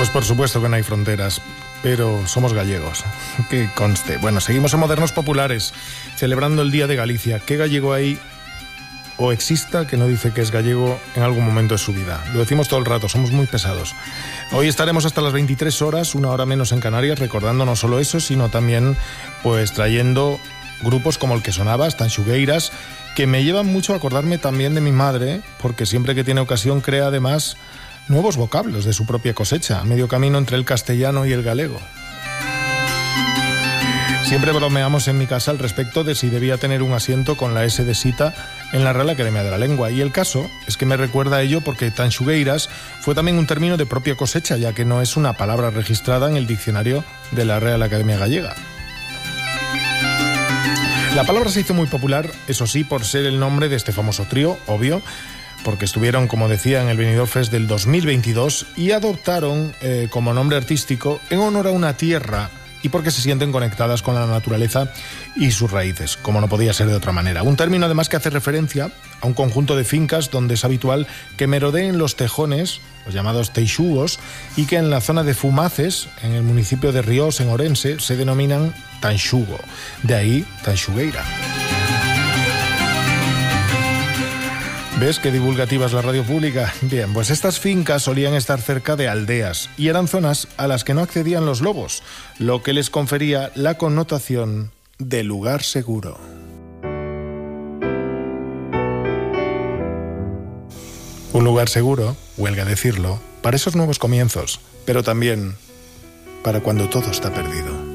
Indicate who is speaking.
Speaker 1: Pues por supuesto que no hay fronteras, pero somos gallegos, que conste. Bueno, seguimos en Modernos Populares, celebrando el Día de Galicia. ¿Qué gallego hay o exista que no dice que es gallego en algún momento de su vida? Lo decimos todo el rato, somos muy pesados. Hoy estaremos hasta las 23 horas, una hora menos en Canarias, recordando no solo eso, sino también pues trayendo grupos como el que sonaba, Tanxugueiras, que me llevan mucho a acordarme también de mi madre, porque siempre que tiene ocasión crea además nuevos vocablos de su propia cosecha, a medio camino entre el castellano y el galego. Siempre bromeamos en mi casa al respecto de si debía tener un asiento con la S de Sita en la Real Academia de la Lengua. Y el caso es que me recuerda a ello porque Tanxugueiras fue también un término de propia cosecha, ya que no es una palabra registrada en el diccionario de la Real Academia Gallega. La palabra se hizo muy popular, eso sí, por ser el nombre de este famoso trío, obvio, porque estuvieron, como decía, en el Benidorm Fest del 2022 y adoptaron como nombre artístico en honor a una tierra y porque se sienten conectadas con la naturaleza y sus raíces, como no podía ser de otra manera. Un término además que hace referencia a un conjunto de fincas donde es habitual que merodeen los tejones, los llamados teixugos, y que en la zona de Fumaces, en el municipio de Ríos, en Orense, se denominan tanxugo. De ahí Tanxugueira. ¿Ves qué divulgativa es la radio pública? Bien, pues estas fincas solían estar cerca de aldeas y eran zonas a las que no accedían los lobos, lo que les confería la connotación de lugar seguro. Un lugar seguro, huelga decirlo, para esos nuevos comienzos, pero también para cuando todo está perdido.